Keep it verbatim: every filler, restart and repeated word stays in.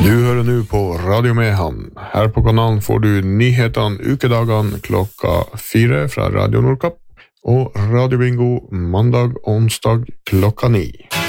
Du hører nu på Radio Mehamn. Her på kanalen får du nyhetene ukedagene klokka fire fra Radio Nordkapp og Radio Bingo mandag og onsdag klokka ni.